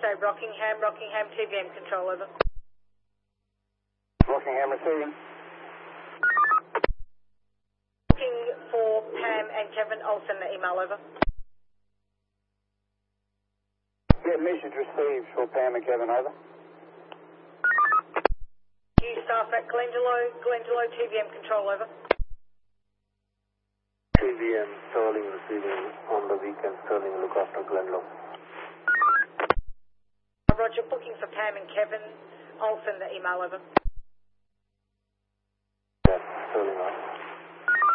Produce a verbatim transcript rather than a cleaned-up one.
say Rockingham, Rockingham T V M control over. Rockingham receiving. Looking for Pam and Kevin, I'll send the email over. Yeah, message received for Pam and Kevin, over. You staff at Glendalo, Glendalo T V M control over. T V M Sterling receiving on the weekend. Sterling look after Glendalo. Roger, booking for Pam and Kevin, I'll send the email over. Yeah.